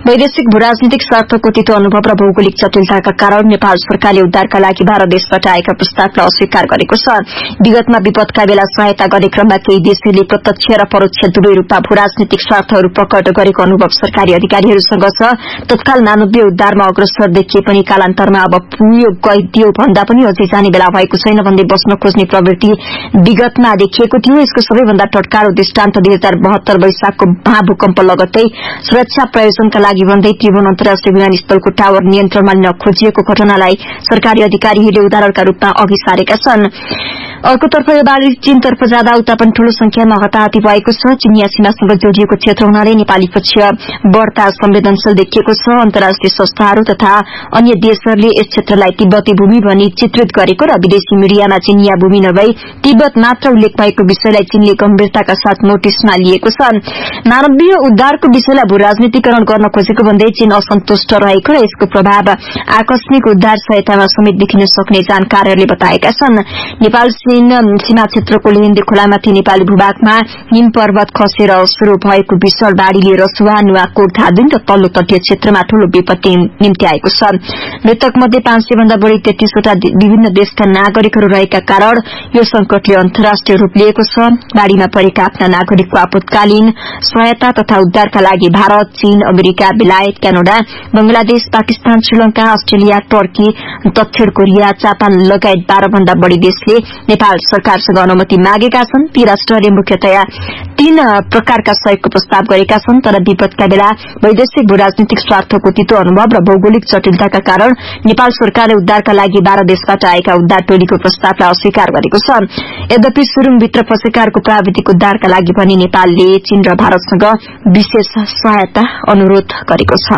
वैदेशिक भूराजनीतिक स्वार्थको तीतो अनुभव र भौगोलिक जटिलताका कारण नेपाल सरकारले उद्धारका लागि भारत देशबाट आएका प्रस्तावलाई अस्वीकार गरेको छ। विगतमा विपदका बेला सहायता गर्ने क्रममा केही देशहरूले प्रत्यक्ष र परोक्ष दुवै रूपमा भूराजनीतिक स्वार्थहरू प्रकट गरेको अनुभव सरकारी अधिकारीहरूसँग छ। तत्काल मानवीय उद्धारमा अग्रसर देखिए पनि कालान्तरमा अब पुग्यो गइदियो भन्दा पनि अझै जाने बेला भएको छैन भन्दै बस्न खोज्ने प्रवृत्ति विगतमा देखिएको थियो। यसको सबैभन्दा टटकारो दृष्टान्त 2072 वैशाखको महाभूकम्प लगत्तै सुरक्षा प्रयोजनका लागि भन्दै त्रिभुवन अन्तर्राष्ट्रिय विमानस्थलको टावर नियन्त्रणमा लिन खोजिएको घटनालाई सरकारी अधिकारीहरूले उदाहरणका रूपमा अघि सारेका छन्। अर्कोतर्फ यो बाढी चीनतर्फ जाँदा उता पनि ठूलो संख्यामा हताहती भएको छ। चिनिया सीमासँग जोडिएको क्षेत्र हुनाले नेपाली पक्ष बढ़ता संवेदनशील देखिएको छ। अन्तर्राष्ट्रिय संस्थाहरू तथा अन्य देशहरूले यस क्षेत्रलाई तिब्बती भूमि भनी चित्रित गरेको र विदेशी मीडियामा चिनिया भूमि नभई तिब्बत मात्र उल्लेख भएको विषयलाई चीनले गम्भीरताका साथ नोटिसमा लिएको छ। मानवीय उद्धारको विषयलाई भूराजनीतिकरण गर्न खोजेको भन्दै चीन असन्तुष्ट रहेको र यसको प्रभाव आकस्मिक उद्धार सहायतामा समेत देखिन सक्ने जानकारहरूले बताएका छन्। नेपाल सीमा क्षेत्रको लेहेन्दे खोलामाथि नेपाली भूभागमा हिम पर्वत खसेर शुरू भएको भीषण बाढ़ीले रसुवा नुवाकोट धादिङ र तल्लो तटीय क्षेत्रमा ठूलो विपत्ति निम्ति आएको छ। मृतक मध्ये 500 भन्दा बढ़ी 33 वटा विभिन्न देशका नागरिकहरू रहेका कारण यो संकटले अन्तर्राष्ट्रिय रूप लिएको छ। बाढ़ीमा परेका आफ्ना नागरिकको आपतकालीन सहायता तथा उद्धारका लागि भारत, चीन, अमेरिका, बेलायत, Canada, Bangladesh, Pakistan, Sri Lanka, Australia, Turkey, दक्षिण कोरिया, जापान लगायत 12 भन्दा बढ़ी देशले नेपाल सरकारसँग अनुमति मागेका छन्। ती राष्ट्रहरूले मुख्यतया 3 प्रकारका सहयोगको प्रस्ताव गरेका छन्। तर विपदका बेला वैदेशिक भूराजनीतिक स्वार्थको तीतो अनुभव र भौगोलिक जटिलताका कारण नेपाल सरकारले उद्धारका लागि 12 देशबाट आएका उद्धार टोलीको प्रस्तावलाई अस्वीकार गरेको छ। यद्यपि सुरुङभित्र फँसेकाहरूको प्राविधिक उद्धारका लागि पनि नेपालले चीन र भारतसँग विशेष सहायता अनुरोध गरेको छ।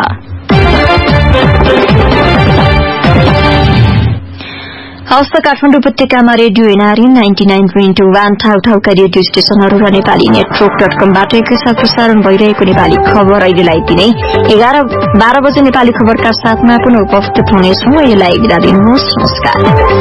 हस्त काठमाडौँ उपत्यकामा रेडियो एनआरई 99.1 ठाउँ-ठाउँका रेडियो स्टेशनहरू र नेपाली नेटवर्क.com-बाट एकैसाथ प्रसारण भइरहेको नेपाली खबर अहिलेलाई दिनै 11-12 बजे नेपाली खबरका साथमा पुनः उपस्थित हुनेछौं। अहिलेलाई बिदा दिनुहोस्। नमस्कार।